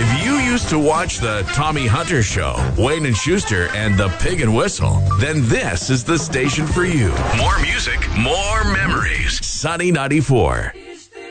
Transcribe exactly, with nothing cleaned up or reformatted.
If you used to watch the Tommy Hunter Show, Wayne and Schuster, and the Pig and Whistle, then this is the station for you. More music, more memories. Sunny ninety-four.